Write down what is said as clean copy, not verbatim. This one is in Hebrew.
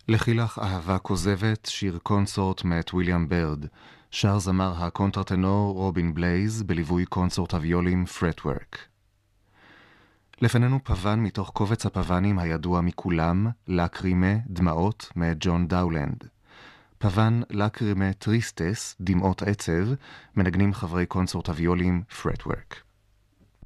לכי לך אהבה כוזבת, שיר קונסורט מאת ויליאם ברד, שר זמר הקונטרטנור רובין בלייז בליווי קונסורט הוויולים פרטוורק. לפנינו פוון מתוך קובץ הפוונים הידוע מכולם, לקרימה, דמעות, מאת ג'ון דאולנד. פוון לקרימה טריסטס, דמעות עצב, מנגנים חברי קונסורט הוויולים פרטוורק.